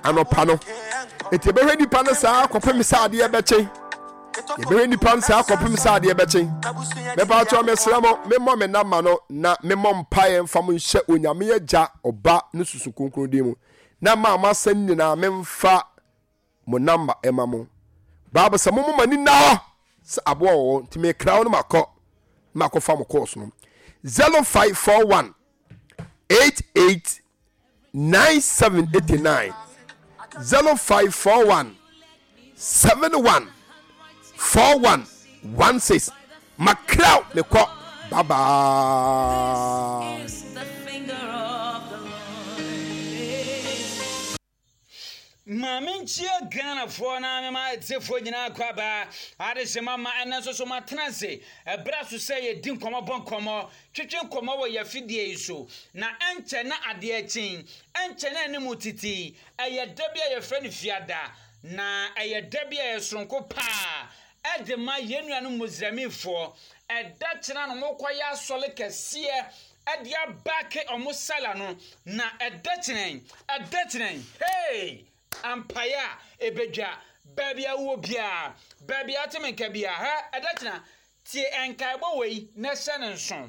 anopa no eti be hwe nipa no saa kopem saa de ebeche be nipa no saa kopem saa de ebeche me ba to me sramo me mo me na ma no na me mo mpae mfam nhye onyame agya oba ne susu konkron de mu na ma san nyina me mfa mo number ema mo baba sa mo mani na sa abo wo nti me krawo no makọ fa mo course no 0541 88 9789 0541 71 4116 makraw me ko baba Maminchia Ghana for na ma tefo nyina kwaba ade se mama enso so matnase ebra so say ye din komo bon komo twetwe komo wo ya fidie iso na enche na ade achin enche na ne mutiti eye dabia ye frɛ ne fiada na eye dabia ye sonko pa ede ma yenua no muzamifo eda kyena no mokoya asole kese ede abake omusala no na eda kyenen hey Ampaya ebeja babia wo bia babia temenka bia ha adachina tie enkaebo wei na senenson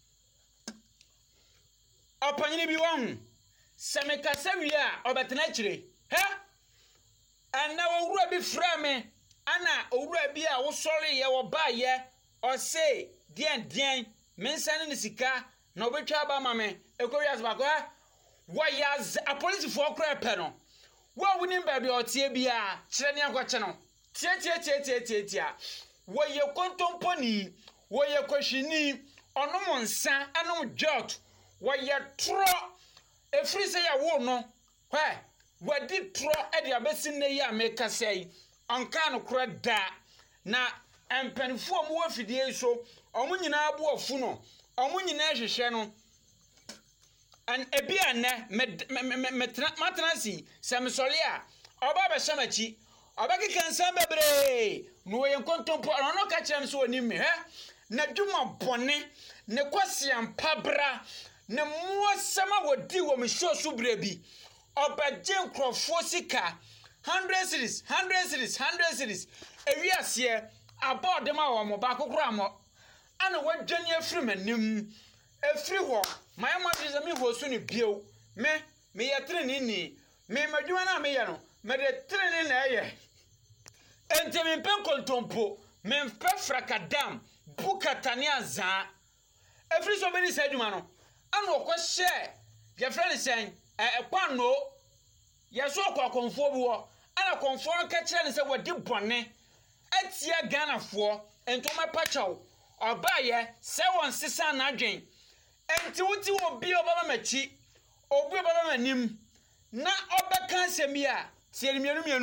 opanyini bi won semeka sawia obetena kire ha ana owura bi frame ana owura bi a wo sori ye wo baye o say dien mensane ne sika na obetwa ba mame ekowias ba ko ha wo yaz a police for kra pe no wo wunim baby otie bia kire ne akwache no tie wo ye kontomponi wo ye kwahwini onom nsa anom jot wo ye tro efri se ya wo no hwe wadi tro e de abesi ne yi ameka sei onka no kro da na empanfo mo wafidie so omo nyina abo afu no omo nyina hwehwe no an ebia na matransi samsolia oba be shamachi oba kikansan bebre no ye nkontompo no ka kire so oni me he na dwuma bone ne kwasiam pabra ne muosama wodi wo me shosu brebi oba gen krofo sika 100 cities ewiase abode ma wo mo ba kokoro amo ana wadwani afiri manim efiri ho my mother is a me hosu ni bio me ye treni me madwuma na me ye no me de treni na ye ente me pen kontompo me mpe frakadam bukatani azan every so many said man no ana okwohye ye friend sen kwano ye so okwakonfo bi wo ana konfo ka kire ne se wodi bone atia Ghanafo entoma pachaw obaye se won sisa na adwen enti wuti obi obaba machi obi obaba manim na obeka asembia tieni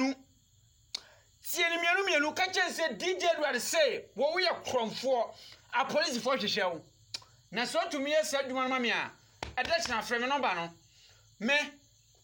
mienu ka chense DJ Edward say wo we kromfo a police for hwehwew na so to me esa adwuma ma me a edachi na frame number no me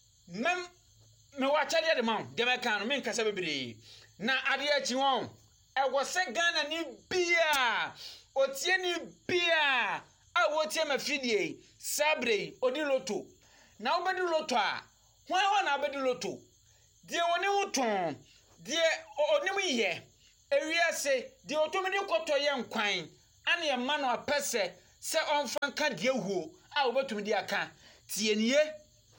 wacha de ma de me kan no me nkasa bebre na ade achi won e wo se Ghana ni bia otie ni bia a wotie mafidie sabre odi loto na obedi loto a hwan na obedi loto die woni wuton die onim ye ewiase die otomidi koto ye nkwan ana ye ma no apese se onfa nka die huo a obetumi die aka tienie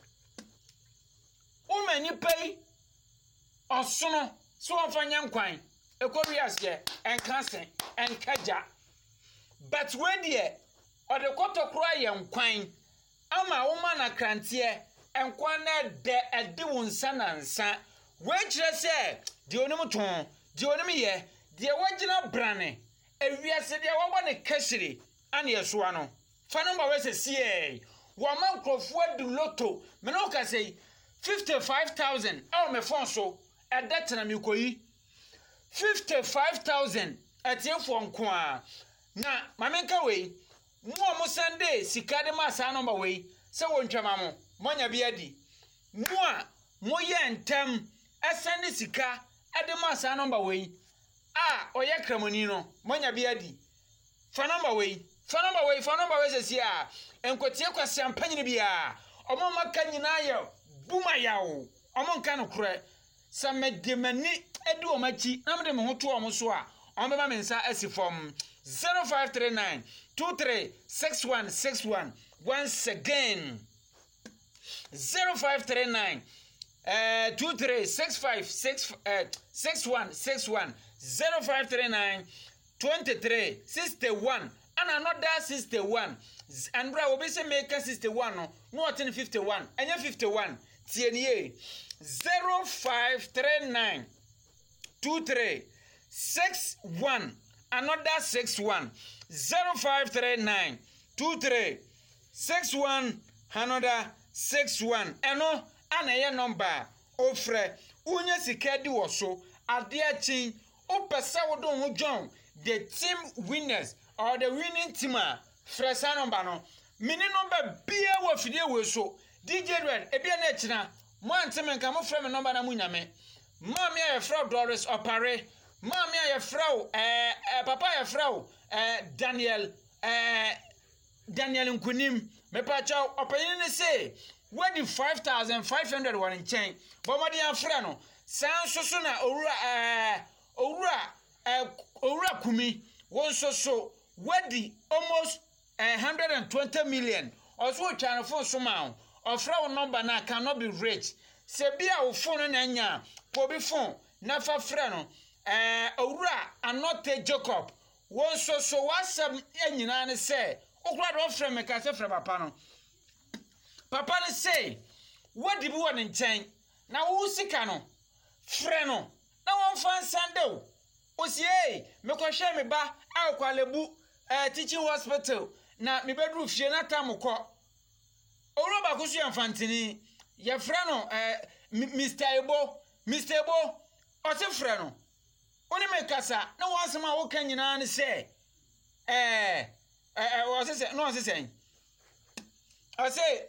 o mani pei osono so onfa nya nkwan ekowiase enkanse enkaja but when die ode koto kura ye nkwan ama woma na krantie nkwan na de ede wonsa na nsa we kire se de onim ton de onim ye de wagina brane ewiase de wagba ne kashiri ane yesoa no fa number we se sie wo man krofo adu loto me no ka sei 55000 aw me fon so edetena me koyi 55000 atiefo nko a na mamenka we mo Sunday sikade ma sa number we se wontwama mo monya bia di mo ye ntem esane sika ade ma sa number we oye kramoni no monya bia di fa number we se sia enkotie kwase ampanyine bia omo maka nyina ye buma yawo Omon kan kure sa medemani edu omachi na mede me ho to omo so a ombema me nsa asifom 0539 236161 once again 0539 23656161 0539 2361 and another 61 and bra obi say make 61 no what in 51 anya 51 tienie 0539 2361 another 61 0539 2361 another 61 eno ana ye number ofre unya sika di wo so ade achin opesa wo don ho John the team winners or the winning team fresa number no mini number bia wo fidie we so DJ Red ebia na china mo anteme nka mo frɛ me number na munyame mami aye frau Doris Opare mami aye frau papa aye frau Daniel Nkunim me pa cha opanyini ne say wedi 5500 one in chain but modi afra no san so na owura kumi won so wedi almost 120 million also trying phone so ma ofra number na cannot be reached se bia wo phone na nya ko bi phone na fa fra no owura Anote Jacob won so wasam anyina ne say okura do frɛ me ka se frɛ papa no papa ne say what di bi won nkyɛn na wo sika no frɛ no na won fan sande o sie me ko hwɛ me ba akwalebu teaching hospital na me bedru fie na tamukɔ owura ba ko so yamfantini ye frɛ no Mr. Ebo o se frɛ no oni me kasa na wansema wo kan nyina ne say o se say no o se say o se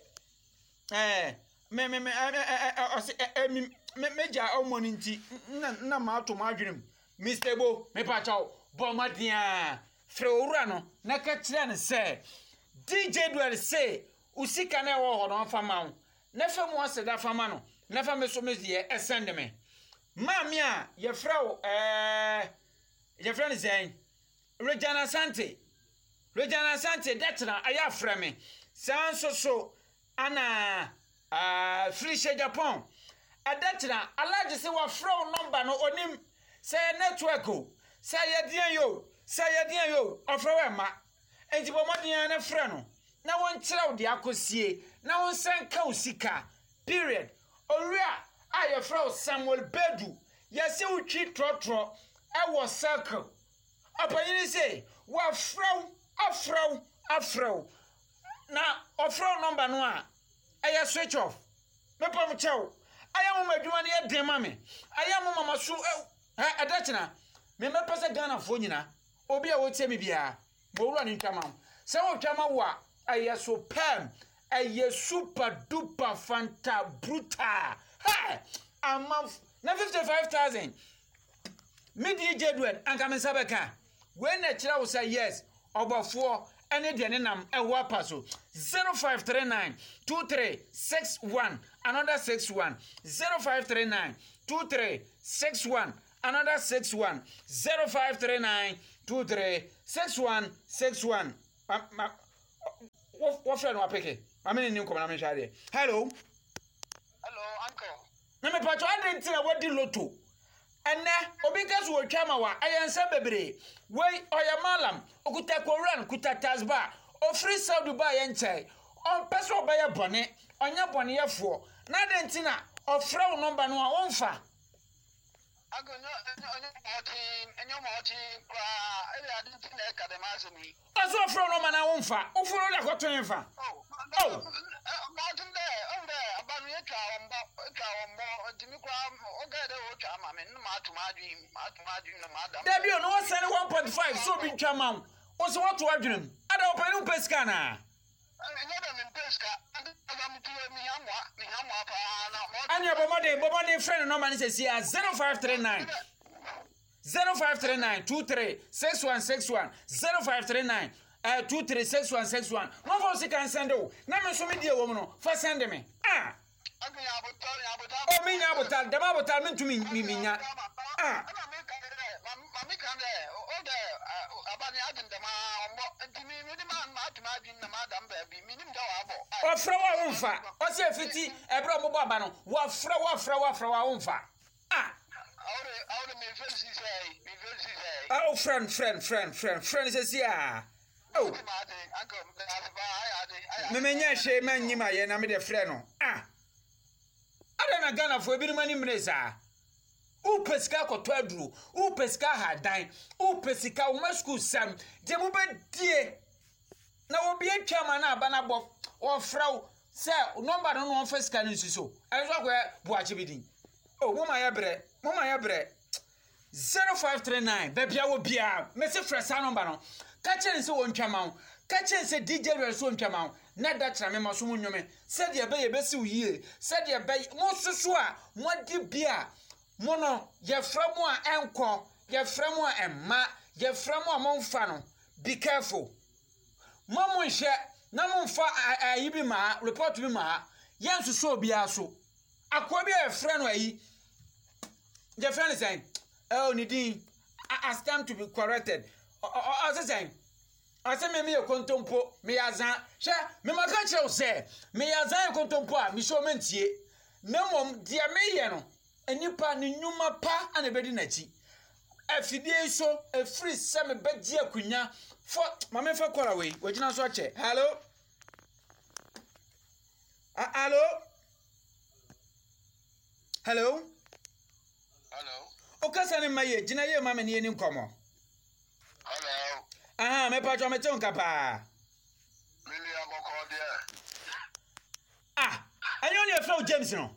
meja omoni nti na ma to ma adwenem Mr. Ebo me pa chawo bo madia frɛ owura no na ka kire ne say DJ Duel say usika na wo ho no fama wo na fa mu aseda fama no na fa me so me ye send me mami a ye frɛ wo ye frɛ ne zain Regina Sante detra aya frɛ me san so ana Frisha Japan adetra alaje se wa frɛ wo number no onim say network o say yedian yo ofrɛ we ma enti bo modin na frɛ no na won kyerɛ wo de akosie na won sanka usika period owura aye frɛ wo Samuel Bedu yese utwi trotro e wo circle apanyini say wa frɛ afrɛ na ofrɛ number no a aye switch off me pam kyɛw aye mo madwuma ne ye den ma me aye mo mama so adachina me pese Ghana fo nyina obi a wotie me bia mo wura ni ntama se wo twama wo a aye so pam aye super duper fanta brutal ama na 55000 me DJ Duel anka me sabeka we na kira wo say yes obofo ene de ne nam ewo apaso 0539 2361 another 61 0539 2361 another 61 0539 236161 what friend wa peke amene ni nko na me share hello uncle na me pacho adenti na wodi loto ene obi kaso otwa ma wa ayensa bebre wey oyamalam okuta koran kuta tasba ofri Saudi ba ye nchai on peso obaye bone onya bone yefo na adenti na ofra wo number no a wonfa agonyo enyo moti kwa ele adenti na academy aso ofra no man na wonfa ofro la koton fa mountain there abanu etwa ombo dimi kwa ogede o twa ma me no ma atumadwin no madam Debio no was 1.5 so bi twa ma o so what to adwunem ada openu peska na Anya bomode friend no man say 0539 236161 0539 236161 no for se can send o na me so me die wo no for send me Oh, me nya botal, dem abotal me ntumi minya. Ah. Mami kan de o de abani adin de ma ombo ntimi mi di man ma atuma adin na madam ba bi mi nim da wa abo. O fra wa wonfa. O se fiti e bro mo bo aba no. Wa fra wa wonfa. Ah. Awre me fancy say. Oh, friend says yeah. Oh. Me menya she man nyima ye na me de frɛ no. Ah. Ada na Ghana fo ebi mani mreza. U pesika koto aduru, u pesika hadan, u pesika u school sam. Je mu be die. Na obi atwa ma na aba na bo o frɛ se number no no fisika no nsuso. Enso akwa buache bidin. Oh, mama ya bre. 0539 bebia wo bia me se fresa number no ka chen se won twama ka chen se DJ Real so twama na da tra me maso mu nwome se de be ye be si uyie se de be mo susu a mo di bia mo no ye fra mo a enko ye fra mo a emma ye fra mo a mo mfa no be careful mo nhye na mo mfa ayi bi ma report bi ma ye nsusu obi aso akwa bi e fra no ayi je friend saying oh, Nidin, as time to be corrected. I say, me a contempo, me azan, sha, me macacho say, me azan contempo, me show mentie. No mom, dear me, and nipa ni numa pa and a bedinachi. A fidei so, a free summer bed dear cunya, for mamma for call away, which not watch it. Hello? Hello? Hello? Okasani maye jina ye mama ni enim komo. Hello. Aha, me pa me ton kapa. Mimi amoko dia. Ah, anyo ni efra James no.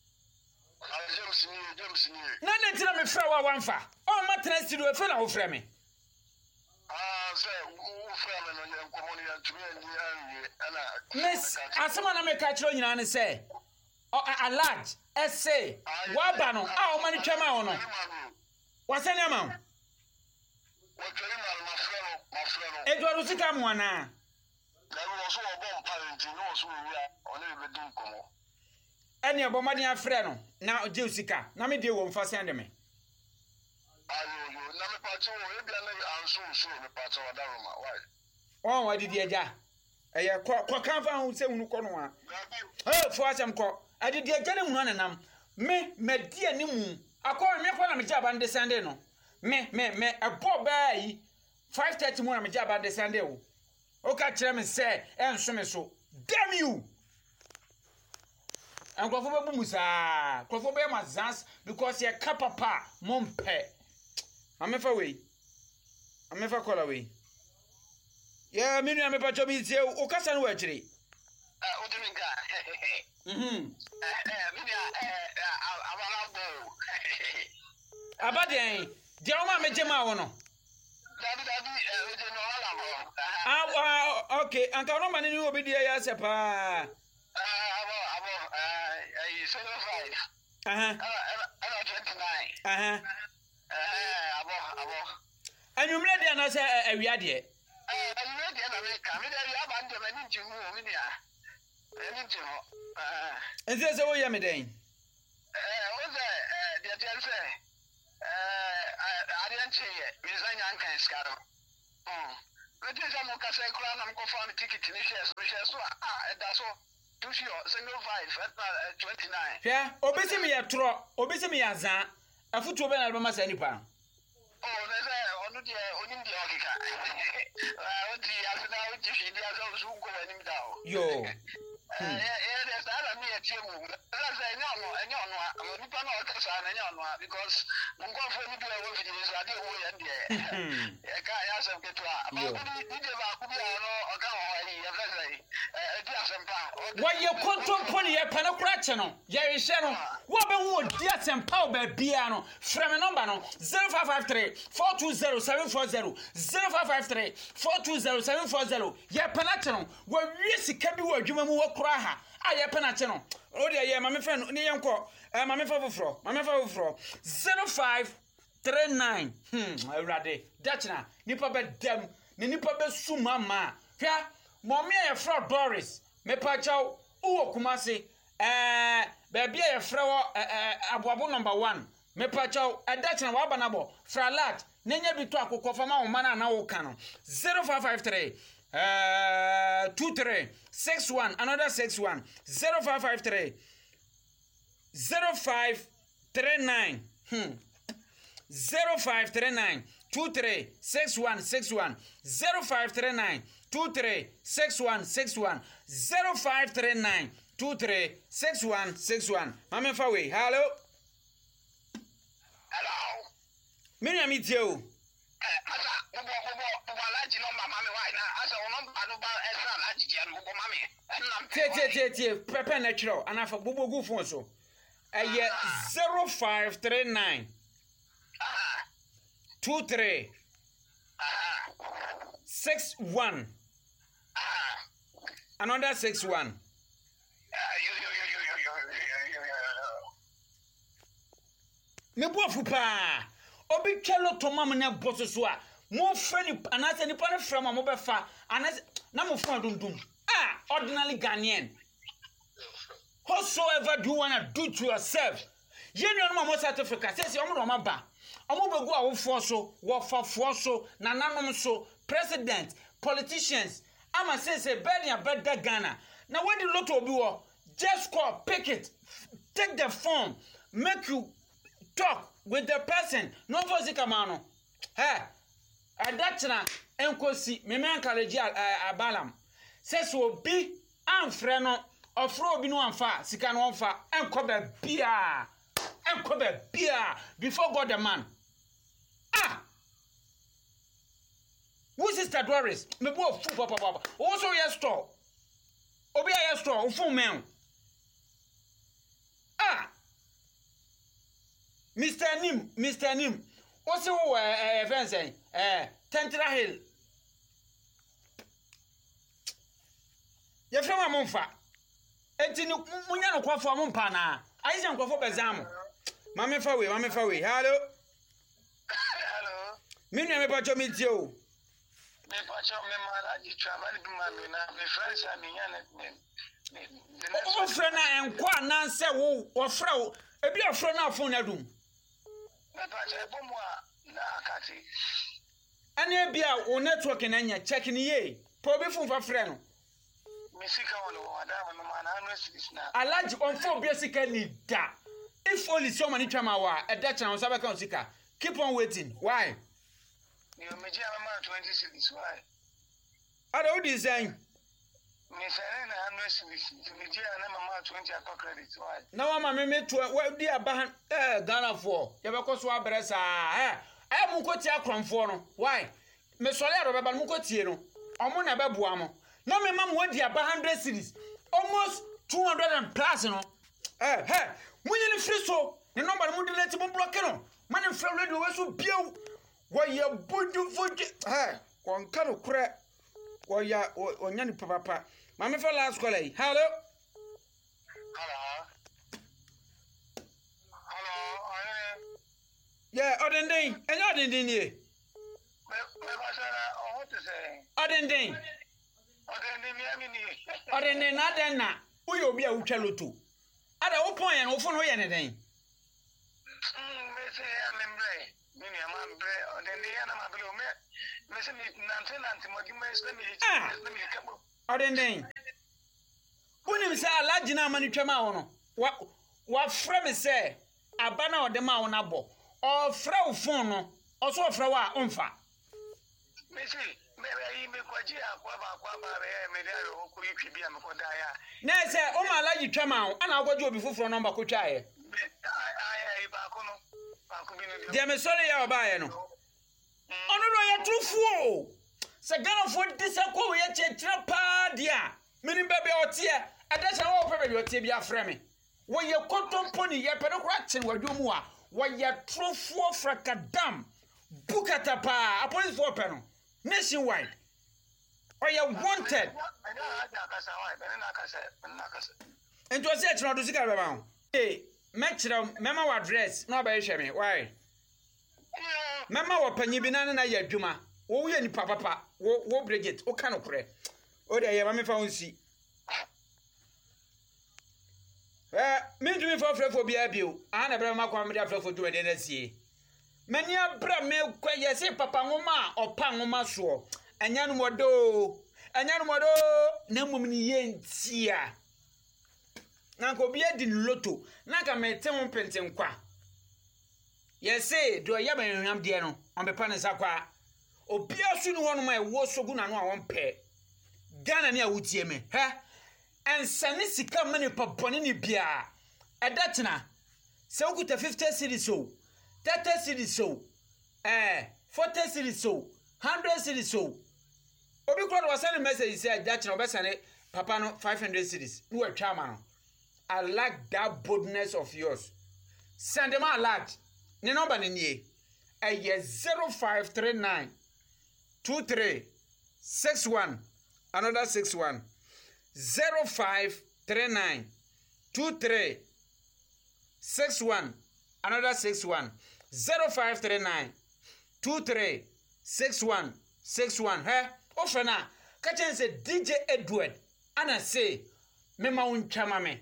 James ni. Na ne tira me fra wa wanfa. O ma tena studio efra na wo fra me. Say wo fra me no ye nkomo ni antumi ani anwie ana. Miss, asema na me ka chiro nyina ne say. A large essay. Waba no. Ah, o mani twama wo no. Wasani ama wo. Wotwari ma frɛ no. Edward sika mo ana. Na wo so wo bom parent no so wi a ona be dum komo. Ene obomaden afrɛ no na oje sika. Na me de wo mfa send me. Ayo na me pa cho wo e bia na anso so me pa cho wadaroma. Why? Oh, wa didi eja. Eye kwa kan fa hu se hunu kɔ no a. For asem kɔ. Adidi eja ne hunu ananam. Me di animu. Akɔ me kɔ na me jaba nde Sunday no. Me abo ba yi 5:30 mo na me jaba nde Sunday wo. O ka kire me se enso me so. Damn you. And go for Musa, go for my zans because you're papa, mompe. I'm never way. I'm never call away. Yeah, me no me pa chobi tie o kasa no wachiri. O de minga. Abaden, dia o ma me jema wo no. Okay, anka no mani ni obi dia ya se pa. Uh-huh. 29. Uh-huh. Abo. Anumre dia na se awia de. Anumre dia na me ka me dia ya ba ndem ani ntihu o me dia. Ani ntihu. Enti se wo ya me den. O ze dia dia se arianche me zanya nkan skaro. Me dia se mo ka se kura na mo ko fa me ticket ni share so da so. Single 5 at 29. Yeah, obesi me yatro, obesi me yazan. Afutu obe na alba masa nipa. Oh, there's onu die onim die okika. Odi asina odi hwidi aso so ko anim da o. Yo. There's that me atiemu. That's any ono nipa na okasa na any ono because nko fo ni bia wo hwidi so ade wo ya ndie. E ka ya asem ketua. Ba ni de ba ku bia no oka ho ayi ya fese. Edi asempa. Wa ye kontompo ne ye pana kura no. Ye hwe no. Wo be wo di asempa o ba bia no. Frɛ me number no 0553 420 740 0553 420 740. Ye pana no. Wa wi sika bi wo adwuma mu wo kura ha. A ye pana no. O de ye ma me fa no ne ye nko. Ma me fa foforo. 0539. Awurade. Dachna. Nipa be dem. Ni nipa be suma ma. Hwa Mommy e fra Doris. Me pa chaw uwo Kumasi baby a frawo aboabo number 1 me pacho edachna wa banabo fra lat nenya bi to akokọ fama wo mana na wo kan 0553 2361 another 61 0553 0539 0539 236161 0539 236161 0539 236161 Mama Fawe hello Miriam Itio Tie Pepe natural and afa bobo go phone so 0539 23 61 another 61 me bofu pa obi kelo to mam na boso so a mo frani anase ni pa fra mo be fa anase na mo fa dundum ordinary Ghanaian whatsoever do you want to do to yourself you know no South Africa say omo no maba omo begu awofo so wo fafo so nananom so president politicians ama say better Ghana now when the lot obi wo just call pick it take the form make you talk with the person no physical man adachna enkosi meme encourage abalam says obi amfre no ofro obi no amfa sika no amfa enkoba bia before God the man who sister Doris me bo fu papa also yes store obi yes store fu men Mr. Nim also friends Tentra Hill ye frama monfa enti ni munya no kwafo mompa na ayi nkwafo bezam mame fa we hello minu me pacho mi tie o me pacho me mala ji travel bi ma me na me friends amenya na o frena enkwa na se wo fra wo ebi ofro na afon na dum me pacho e bomo na akati ane bia wo network na nya check ni ye probi fun fa frɛ no misika wono adama me mana no series na alaji on for basically ni da if only someone twama wa edacha na so abeka sika keep on waiting why you meji ama 20 series why ada o design me say na 100 series meji na mama 20 akọ credit why na wa ma me to di aba Ghana for ye be ko so abresa mu ko ti akronfo no why me sole aro be ba mu ko tie no omo na be boa mo no me mam wadi aba 100 series almost 200 and plus no munye ni free so ne number mu delete mo block no man free radio we so biu wo ye bodu voje kon ka no kure wo ya onya ni papa mama for last call hello yeah odenden enyo odenden ni me basara what to say odenden mi amini odenden na den na uyo obi a utwa loto ada wo pon ye no fo no ye ne den me say amembre mini amambre odenden ya na mabele o me say mi nante mo gi me me kabo odenden unim say alaji na mani twama wo no wa frɛ me say abana odema wo na bo o frɛ wo phone no o so frɛ wa onfa me say me kwaji akwa ba me dia ro ko yitwi bia me ko da ya na say o ma alaji twama wo ana agwaji obi foforo number ko twa ye ai ba ko no ba ko bi no dia me sorry ya oba ye no ono ro ya trufuo se Ghana for disako we ye chechira pa dia mini bebe otie adasha wo pe bebe otie bia frɛ me wo ye kontomponi ye pe no kra chen wadwomu a wo ye trufuo frakadam bukata pa a police for pe no nationwide or you wanted and to say it's not to see about metro mema wa address no ba hwe me why mema wa panyi bi na na ya adwuma wo ye ni papa wo Bridget o ka no kore o de ye ma me fa wonsi Me to me for frefo bia bio. Ana bra ma kwa me da frefo to de na sie. Mani abra me kwa yesi papa ngoma opa ngoma so. Anya no modo. Na mum ni yentia. Na ko bia di loto. Na ka me tem penten kwa. Yesi do ya ban hwam de no. On be pa ne sakwa. Obia su ni hono ma ewo sogu na no a won pe. Ghana ni a wutie me. Ensane sika mane pa bone ni bia. Edatena. Se ukuta 50 cedis so. 30 cedis so. 40 cedis so. 100 cedis so. Obi kro do send message say edatena obesane papa no 500 cedis. No atwa ma no. I like that boldness of yours. Send them alert. Ne number ni nie. 0539 23 61 another 61 0539 23 61 another 61 0539 23 61 61 ofena catch say DJ Edward and I say me ma untwama me.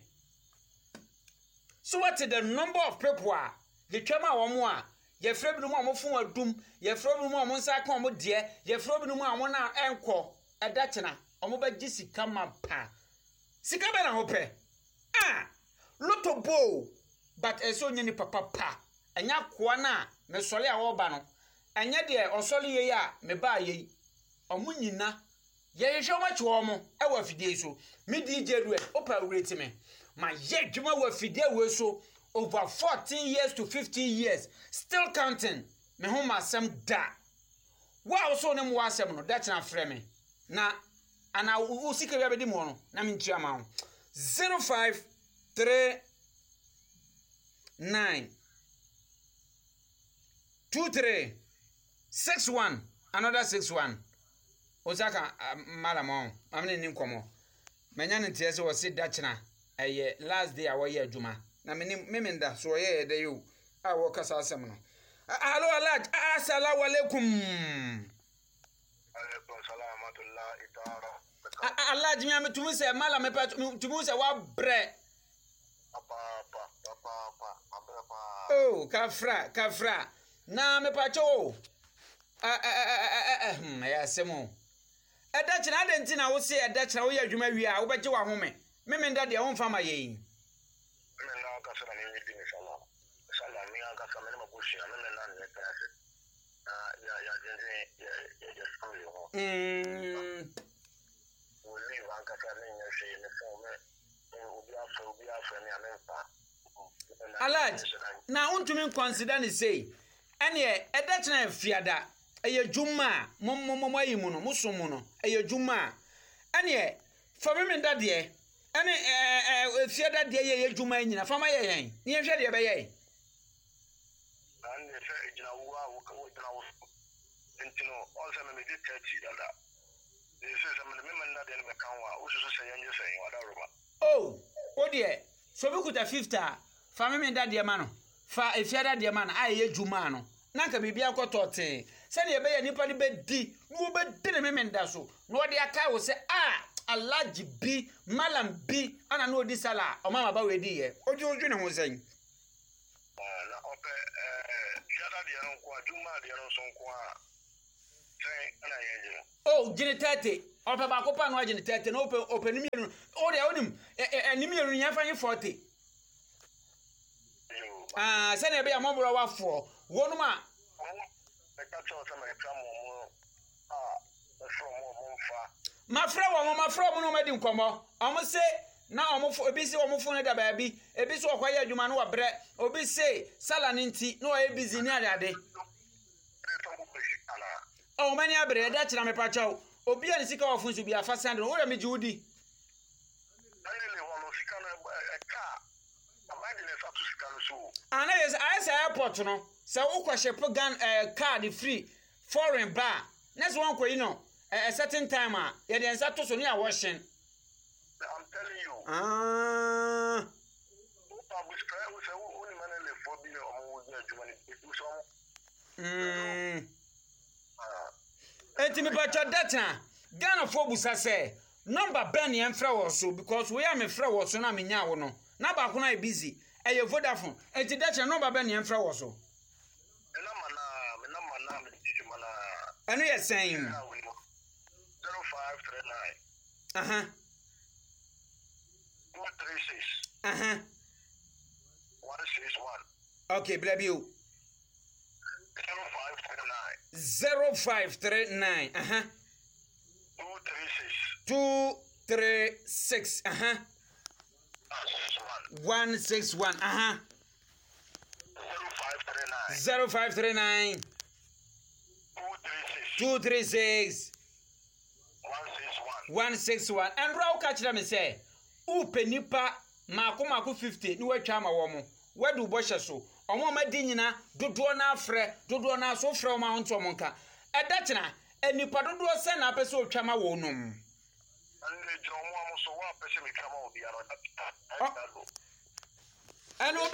So what is the number of people the twama wo mo a ye fra bi no mo amofon adum ye fra bi no mo amonsa kan mo de ye fra bi no mo amon na enko edachena omo ba gisika mapa sika be na ho pe loto bo but eso nyani papa pa anya koa na me sole a wo ba no anya de osole ye ya me ba ye omo nyina ye hwe ma che omo e wa fidie so me DJ Ruel opa rate me ma ye dwuma wa fidie we so over 14 years to 15 years still counting me home asem da wow so nem wa asem no that na frɛ me na ana wo sika bia bedi mo no na me ntua ma 0539 23 61 another 61 osaka malamon amne ni nkomo menya ne tie se wo se da chena eye last day awo ye adwuma na memenda so ye de yo a wo kasa asem no hello alaj assalamu alaikum alaikum salamatullah itara alaj mi ametumu se mala me pa tumu se wa bre papa oh kafra na me pa cho ya semo edachi na denti na wo se edachi na wo ye adwuma wi a wo beje wa home memenda de won fama ye Alaj na untumi consider ni say ene edachna fiada eye juma momo ayimu no musomo no eye juma ene for me ndade ene fiada de eye juma nyina fama ye yen ni hwe de be ye ande fe ejina wo jina wo entino also me de 30 dada de se se me ndade ne be kanwa wo so se yanje se wada roba oh o de so be kuta 50 fama me ndade ma no fa fiada de ma na aye juma no na ka bibia akotote se ne be ye nipa ni be di wo be di ne memenda so no de aka wo se alaji bi malam bi ana no di sala o mama ba we di ye oju ne ho sen na ope fiada de no kwa juma de no so kwa sen ana yenje oh jine tete ope ba ko pa no jine tete no ope ni mienu o de onim ni mienu nya fa 40 se ne be ya momro wa fo wonuma e ka cho se me tra mo mafra wo no madi nkomo omo se na omo fo ebi se omo fo ne da ba bi ebi se okwa ye adwuma no wa bre obi se sala ne nti no e busy ni ade o mani abre da kira me pa chawo obi ani sika wo fo so bi afa sande wo re me jiudi anele wo no sika na ka amadi ne fatu sika no so ana yes I airport no se wo kwa ship gun card free foreign bar next one ko you know a certain time ya de nsa to so ne a washing I'm telling you enti me pacha data Ghana for busa say number ben ye mfra wo so because we am mfra wo so na menya wo no na ba ko na busy eye Vodafone enti da che no ba be ne mfra wo so me number na me didi mana eno ye same 0539 236 161 okay blabi o 0539 236 161 0539 236 161 and raw catch them say upe nipa mako 50 ni watwa ma wo mo wadu bo hye so omo ma di nyina dodo na afre dodo na so frɛ ma honto mo nka ɛda kyena enipa dodo sɛ na apɛ sɛ otwa ma wo nom ande jomo amuso wa apɛ sɛ me twa ma obi ara ano Obi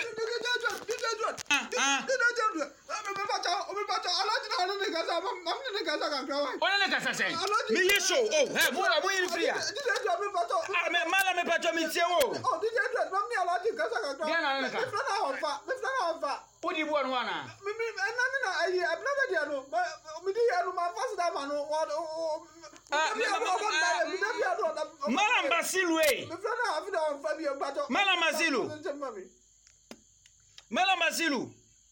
bacha alaji na ne gaza mam ne gaza kan krawa ona ne kasa sɛ me yi show oh he mo yi free mala me pacho me tie wo DJ Dread mam ne alaji gaza kan krawa ya na ne ka me fana onfa odi bu on wana me na ayi abna dia no me di ya no ma fast da ma no Malam Basilu me fana afida onfa bi bacho Malam Basilu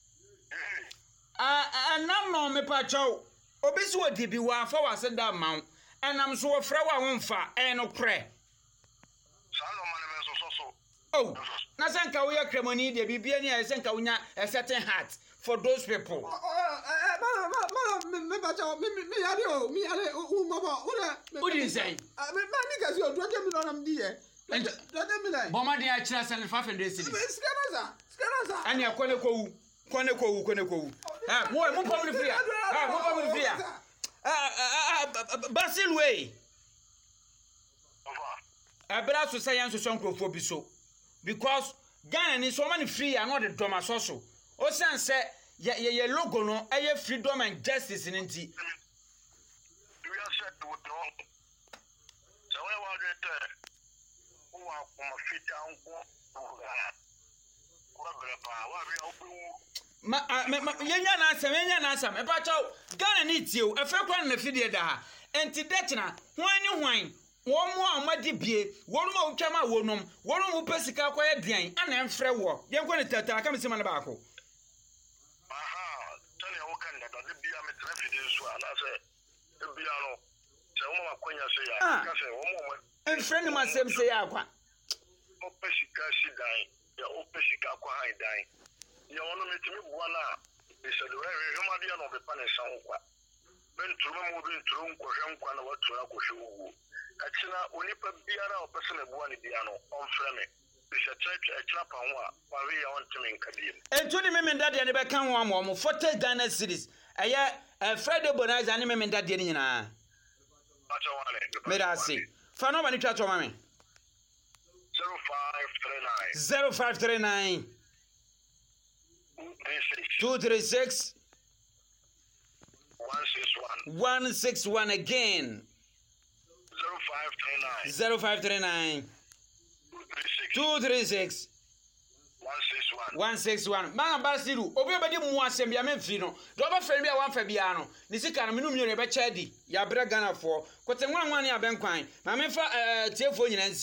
nam no me pacho obisi wodi bi wa fa wase da man enam so wofra wa wonfa no kre oh na senka wo yakremoni de bibia ni senka wonya a certain heart for those people me pacho me yare o me yare o mama o di sen me ni gasi o 20 million am di e 20 million boma de a kira 500 cedis skanaza ani akone ko wu mo pamri free Basil way abra so say yan so nkrofo bi so because Ghana ni so many free and not the doma so o san say ye logo no eye freedom and justice ni nti we are set to withdraw so we want it who are from fit and go yenya na asam e ba chaw Ghana ni tie o efe kwa na fidie da ha enti dechna hwan ni hwan wo mo amadi bie wo no utwa ma wo nom wo no pesika kwa ye dian ana enfre wo ye kwa ni tata ka mesima na ba ko tani wo kan da bia me tra fidie so ala se bia no se wo ma kwanya se ya ka se wo mo enfre ni ma sem se ya kwa o pesika si dan ya o pesika kwa han dan ya wono metimi bua na isado hwemade ya no be pane san kwa benturu mo bi nturu nkohwe nkwa na watu akohwe ugu akina onipa biara o pese na bua ne bia no onfre me bisha church akira pa ho a wawe ya wontime nkadiem entuni memendade ne be kan ho amo 40 Ghana series eye Friday bonanza ne memendade ne nyina acha wane merasi fa no mani twato mame 0539 236 161 again 0539 236 161 man Basilu obi obedi mu asem bia memfi no do ba fere bia wan fa bia no ni sika no menu mie be cha di ya bra Ghana fo kote nwan ne abenkwan ma memfa tiefo nyina nsi